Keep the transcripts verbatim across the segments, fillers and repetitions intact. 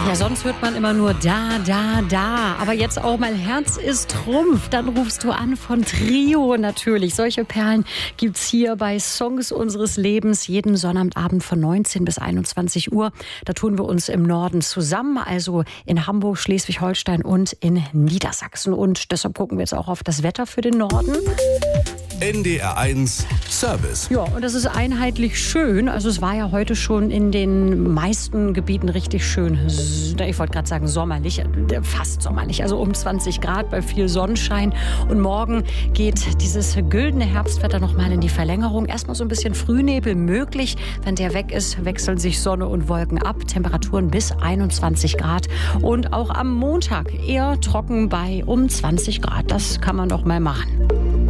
Ja, sonst hört man immer nur da, da, da. Aber jetzt auch mal Herz ist Trumpf. Dann rufst du an von Trio natürlich. Solche Perlen gibt's hier bei Songs unseres Lebens jeden Sonnabendabend von neunzehn bis einundzwanzig Uhr. Da tun wir uns im Norden zusammen, also in Hamburg, Schleswig-Holstein und in Niedersachsen. Und deshalb gucken wir jetzt auch auf das Wetter für den Norden. N D R eins Service. Ja, und das ist einheitlich schön. Also es war ja heute schon in den meisten Gebieten richtig schön. Ich wollte gerade sagen sommerlich, fast sommerlich. Also um zwanzig Grad bei viel Sonnenschein. Und morgen geht dieses güldene Herbstwetter noch mal in die Verlängerung. Erstmal so ein bisschen Frühnebel möglich. Wenn der weg ist, wechseln sich Sonne und Wolken ab. Temperaturen bis einundzwanzig Grad. Und auch am Montag eher trocken bei um zwanzig Grad. Das kann man doch mal machen.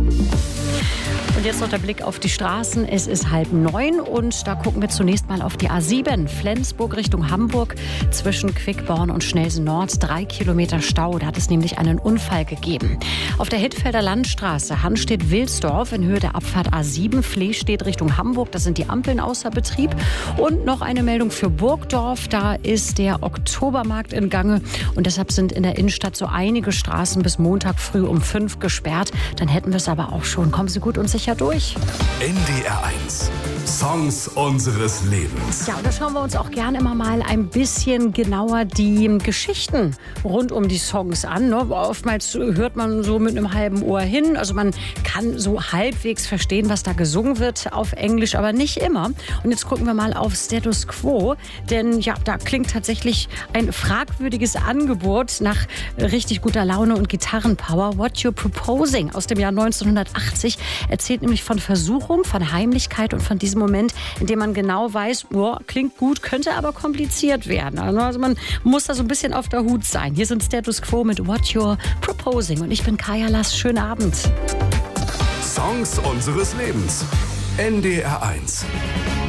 Und jetzt noch der Blick auf die Straßen. Es ist halb neun und da gucken wir zunächst mal auf die A sieben. Flensburg Richtung Hamburg zwischen Quickborn und Schnelsen Nord. Drei Kilometer Stau. Da hat es nämlich einen Unfall gegeben. Auf der Hittfelder Landstraße Hanstedt-Wilsdorf in Höhe der Abfahrt A sieben. Flehstedt Richtung Hamburg. Da sind die Ampeln außer Betrieb. Und noch eine Meldung für Burgdorf. Da ist der Oktobermarkt in Gange. Und deshalb sind in der Innenstadt so einige Straßen bis Montag früh um fünf gesperrt. Dann hätten wir es aber auch schon. Kommen Sie gut und sicher durch. N D R eins Songs unseres Lebens. Ja, und da schauen wir uns auch gerne immer mal ein bisschen genauer die Geschichten rund um die Songs an. Ne? Oftmals hört man so mit einem halben Ohr hin. Also man kann so halbwegs verstehen, was da gesungen wird auf Englisch, aber nicht immer. Und jetzt gucken wir mal auf Status Quo. Denn ja, da klingt tatsächlich ein fragwürdiges Angebot nach richtig guter Laune und Gitarrenpower. What You're Proposing aus dem Jahr neunzehnhundertachtzig erzählt nämlich von Versuchung, von Heimlichkeit und von diesem Moment, in dem man genau weiß, oh, klingt gut, könnte aber kompliziert werden. Also man muss da so ein bisschen auf der Hut sein. Hier sind Status Quo mit What You're Proposing. Und ich bin Kaya Lass. Schönen Abend. Songs unseres Lebens. N D R eins.